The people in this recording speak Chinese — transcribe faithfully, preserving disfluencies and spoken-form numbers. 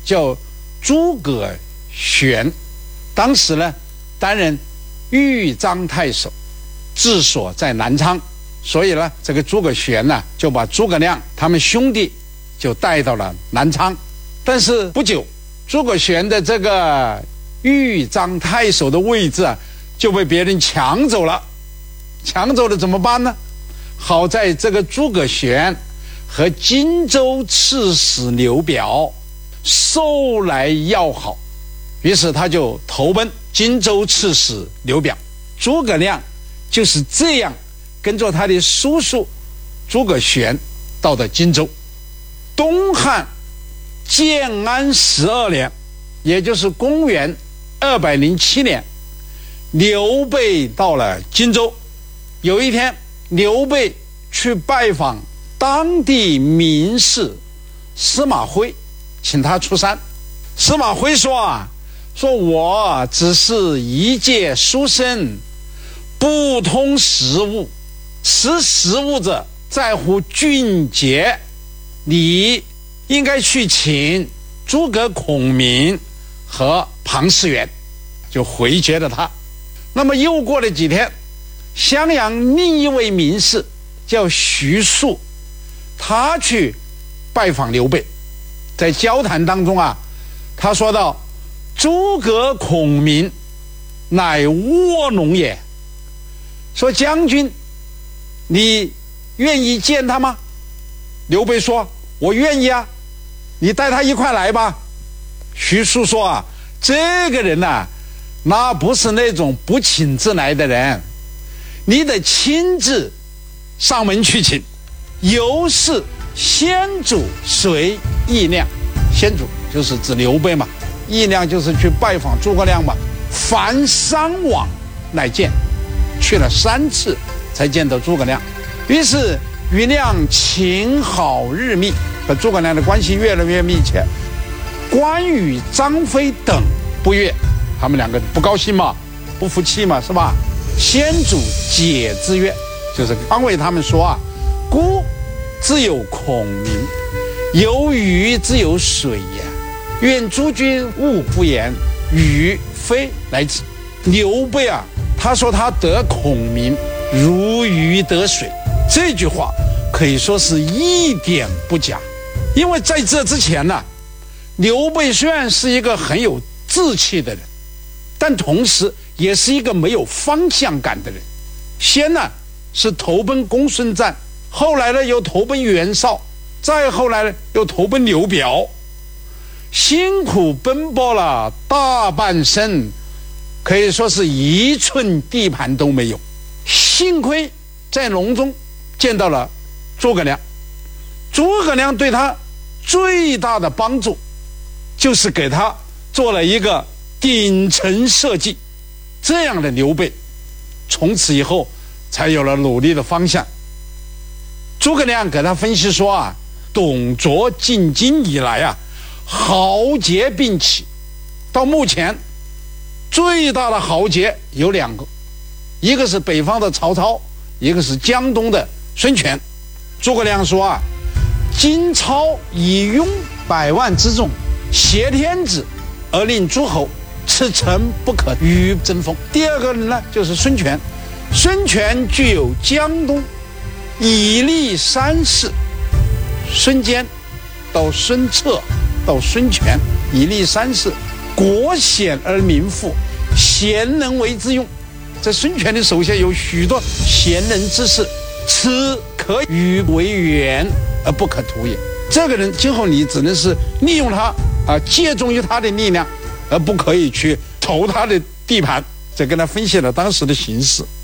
叫诸葛玄，当时呢担任豫章太守，治所在南昌，所以呢这个诸葛玄呢就把诸葛亮他们兄弟就带到了南昌。但是不久，诸葛玄的这个豫章太守的位置啊就被别人抢走了。抢走了怎么办呢？好在这个诸葛玄和荆州刺史刘表素来要好，于是他就投奔荆州刺史刘表。诸葛亮就是这样跟着他的叔叔诸葛玄到了荆州。东汉建安十二年，也就是公元二百零七年，刘备到了荆州。有一天，刘备去拜访当地名士司马徽，请他出山。司马徽说啊，说我只是一介书生，不通时务，识时务者在乎俊杰，你应该去请诸葛孔明和庞士元，就回绝了他。那么又过了几天，襄阳另一位名士叫徐庶，他去拜访刘备。在交谈当中啊，他说到诸葛孔明乃卧龙也，说将军你愿意见他吗？刘备说我愿意啊，你带他一块来吧。徐庶说啊，这个人啊，那不是那种不请自来的人，你得亲自上门去请。由是先主随义亮，先主就是指刘备嘛，义亮就是去拜访诸葛亮嘛，凡三往来见，去了三次才见到诸葛亮。于是与亮情好日密，和诸葛亮的关系越来越密切。关羽、张飞等不悦，他们两个不高兴嘛，不服气嘛，是吧？先主解之曰，就是安慰他们说啊，孤自有孔明，有羽自有水也，愿诸君勿不言，羽非来之。刘备啊，他说他得孔明如鱼得水，这句话可以说是一点不假。因为在这之前呢、啊，刘备虽然是一个很有志气的人，但同时也是一个没有方向感的人。先呢是投奔公孙瓒，后来呢又投奔袁绍，再后来呢又投奔刘表，辛苦奔波了大半生，可以说是一寸地盘都没有。幸亏在隆中见到了诸葛亮，诸葛亮对他最大的帮助就是给他做了一个顶层设计，这样的刘备从此以后才有了努力的方向。诸葛亮给他分析说啊，董卓进京以来啊，豪杰并起，到目前最大的豪杰有两个，一个是北方的曹操，一个是江东的孙权。诸葛亮说啊，今操以拥百万之众，挟天子而令诸侯，此诚不可与争锋。第二个人呢，就是孙权。孙权具有江东以立三世，孙坚到孙策到孙权，以立三世，国险而民富，贤人为之用。在孙权的手下有许多贤人之士，此可与为援而不可图也。这个人今后你只能是利用他啊，借重于他的力量，而不可以去投他的地盘。这跟他分析了当时的形势。